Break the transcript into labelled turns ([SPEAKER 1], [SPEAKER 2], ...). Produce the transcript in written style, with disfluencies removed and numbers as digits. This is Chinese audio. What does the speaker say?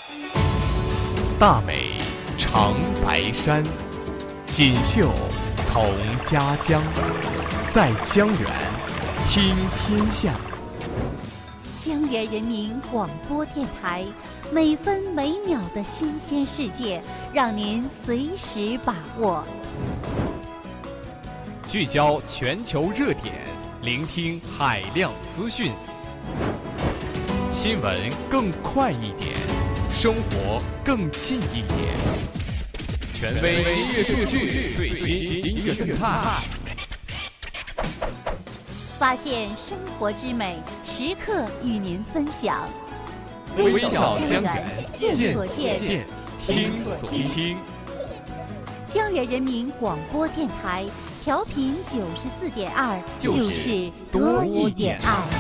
[SPEAKER 1] 大美长白山，锦绣同家乡，在江源听天下。
[SPEAKER 2] 江源人民广播电台，每分每秒的新鲜世界，让您随时把握。
[SPEAKER 1] 聚焦全球热点，聆听海量资讯。新闻更快一点，生活更近一点。权威音乐数据，最新音乐动态。
[SPEAKER 2] 发现生活之美，时刻与您分享。
[SPEAKER 1] 微笑江源，见所见，听所听。
[SPEAKER 2] 江源人民广播电台，调频94.2，就是多一点爱。